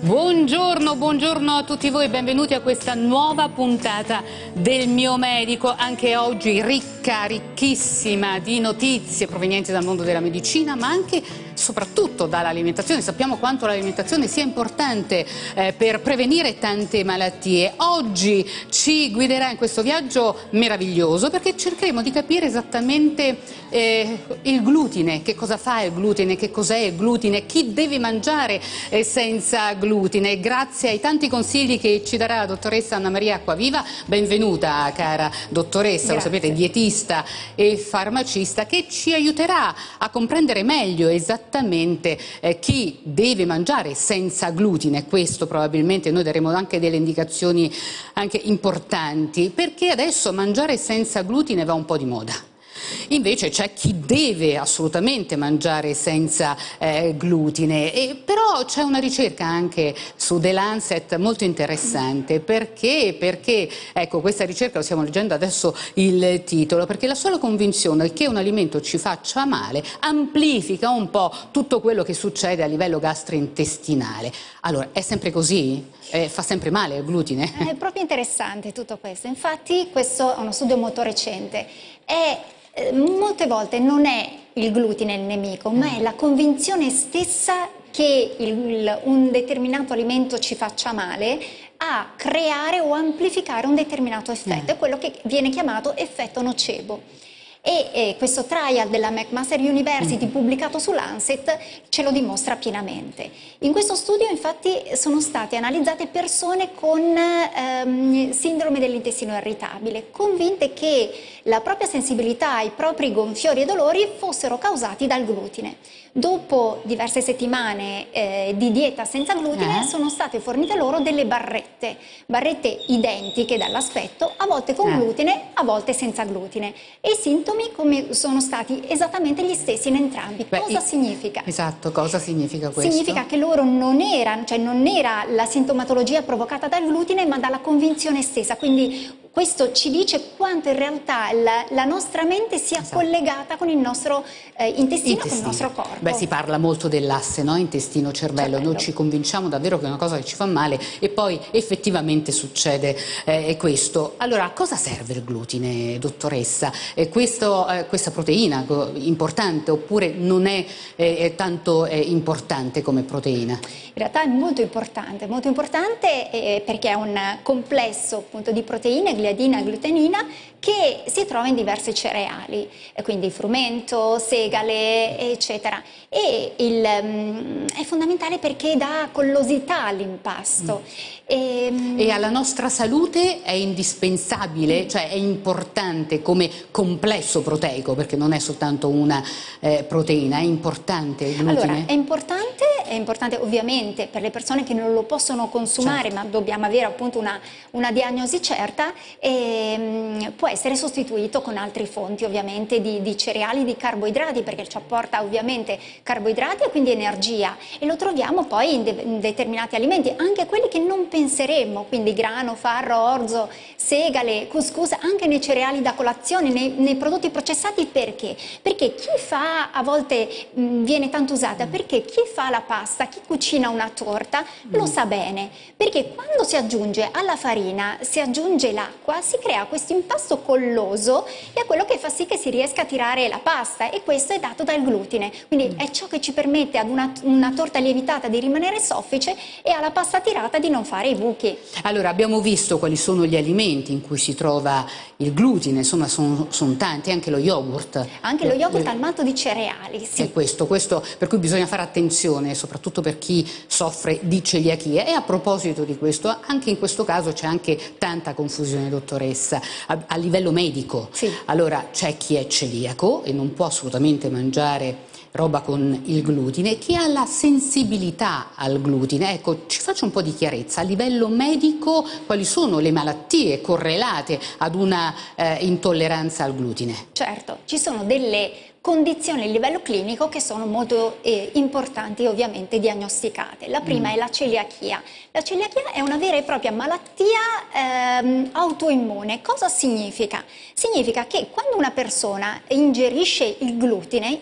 Buongiorno, buongiorno a tutti voi, benvenuti a questa nuova puntata del Mio Medico, anche oggi ricca, ricchissima di notizie provenienti dal mondo della medicina, ma anche soprattutto dall'alimentazione. Sappiamo quanto l'alimentazione sia importante per prevenire tante malattie. Oggi ci guiderà in questo viaggio meraviglioso perché cercheremo di capire esattamente il glutine, che cosa fa il glutine, che cos'è il glutine, chi deve mangiare senza glutine. Grazie ai tanti consigli che ci darà la dottoressa Anna Maria Acquaviva. Benvenuta cara dottoressa, Grazie. Lo sapete, dietista e farmacista, che ci aiuterà a comprendere meglio esattamente chi deve mangiare senza glutine. Questo probabilmente noi daremo anche delle indicazioni anche importanti, perché adesso mangiare senza glutine va un po' di moda. Invece c'è chi deve assolutamente mangiare senza glutine, però c'è una ricerca anche su The Lancet molto interessante. Perché? Perché, ecco, questa ricerca, lo stiamo leggendo adesso il titolo, perché la sola convinzione che un alimento ci faccia male amplifica un po' tutto quello che succede a livello gastrointestinale. Allora, è sempre così? Fa sempre male il glutine? È proprio interessante tutto questo, infatti questo è uno studio molto recente. Molte volte non è il glutine il nemico, ma è la convinzione stessa che un determinato alimento ci faccia male a creare o amplificare un determinato effetto, è quello che viene chiamato effetto nocebo. E questo trial della McMaster University pubblicato su Lancet ce lo dimostra pienamente. In questo studio infatti sono state analizzate persone con sindrome dell'intestino irritabile, convinte che la propria sensibilità ai propri gonfiori e dolori fossero causati dal glutine. Dopo diverse settimane di dieta senza glutine sono state fornite loro delle barrette identiche dall'aspetto, a volte con glutine, a volte senza glutine, e i sintomi come sono stati esattamente gli stessi in entrambi. Cosa significa? Esatto, cosa significa questo? Significa che loro non era la sintomatologia provocata dal glutine, ma dalla convinzione stessa, quindi questo ci dice quanto in realtà la nostra mente sia collegata con il nostro intestino, con il nostro corpo. Beh, si parla molto dell'asse, no? Intestino-cervello. Noi ci convinciamo davvero che è una cosa che ci fa male e poi effettivamente succede questo. Allora, a cosa serve il glutine, dottoressa? Questa proteina importante oppure non è tanto importante come proteina? In realtà è molto importante perché è un complesso appunto di proteine, gliadina e glutenina, che si trova in diversi cereali, quindi frumento, segale, eccetera. E è fondamentale perché dà collosità all'impasto. E alla nostra salute è indispensabile, cioè è importante come complesso proteico, perché non è soltanto una proteina, è importante il glutine? Allora, è importante ovviamente per le persone che non lo possono consumare, ma dobbiamo avere appunto una diagnosi certa, e può essere sostituito con altre fonti ovviamente di cereali, di carboidrati, perché ci apporta ovviamente carboidrati e quindi energia, e lo troviamo poi in determinati alimenti, anche quelli che non penseremmo, quindi grano, farro, orzo, segale, couscous, anche nei cereali da colazione, nei prodotti processati. Perché? Perché chi fa, a volte viene tanto usata, perché chi fa la pasta, chi cucina una torta lo sa bene, perché quando si aggiunge alla farina, si aggiunge l'acqua, si crea questo impasto colloso, e è quello che fa sì che si riesca a tirare la pasta, e questo è dato dal glutine, quindi è ciò che ci permette ad una torta lievitata di rimanere soffice e alla pasta tirata di non fare i buchi. Allora, abbiamo visto quali sono gli alimenti in cui si trova il glutine, insomma sono tanti, anche lo yogurt. Anche lo yogurt al malto di cereali, sì. È questo per cui bisogna fare attenzione, soprattutto per chi soffre di celiachia. E a proposito di questo, anche in questo caso c'è anche tanta confusione, dottoressa, a livello medico. Sì. Allora, c'è chi è celiaco e non può assolutamente mangiare roba con il glutine, chi ha la sensibilità al glutine. Ecco, ci faccia un po' di chiarezza. A livello medico, quali sono le malattie correlate ad una intolleranza al glutine? Certo, ci sono delle condizioni a livello clinico che sono molto importanti, ovviamente diagnosticate. La prima è la celiachia. La celiachia è una vera e propria malattia autoimmune. Cosa significa? Significa che quando una persona ingerisce il glutine,